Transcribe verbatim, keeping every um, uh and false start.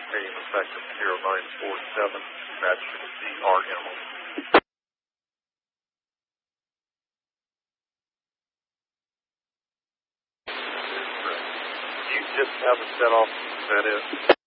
name effective zero nine four seven, match D R M. You just have it set off, is that it?